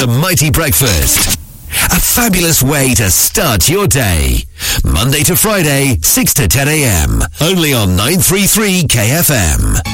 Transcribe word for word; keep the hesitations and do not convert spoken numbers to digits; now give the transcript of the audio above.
to Mighty Breakfast. A fabulous way to start your day. Monday to Friday, six to ten a.m. Only on nine three three K F M.